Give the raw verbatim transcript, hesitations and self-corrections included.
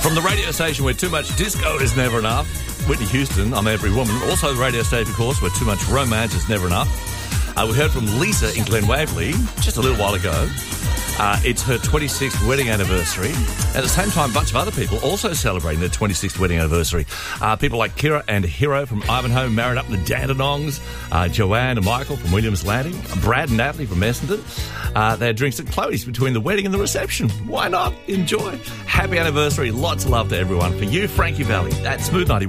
From the radio station where too much disco is never enough, Whitney Houston, I'm Every Woman. Also the radio station, of course, where too much romance is never enough. Uh, we heard from Lisa in Glen Waverley just a little while ago. Uh, it's her twenty-sixth wedding anniversary. At the same time, a bunch of other people also celebrating their twenty-sixth wedding anniversary. Uh, people like Kira and Hero from Ivanhoe, married up in the Dandenongs. Uh, Joanne and Michael from Williams Landing. Brad and Natalie from Essendon. Uh, they had drinks at Chloe's between the wedding and the reception. Why not? Enjoy. Happy anniversary. Lots of love to everyone. For you, Frankie Valli at Smooth ninety-one.